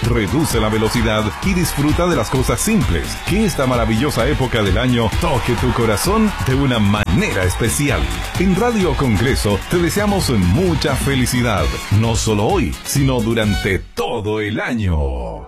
reduce la velocidad y disfruta de las cosas simples. Que esta maravillosa época del año toque tu corazón de una manera especial. En Radio Congreso te deseamos mucha felicidad, no solo hoy, sino durante todo el año.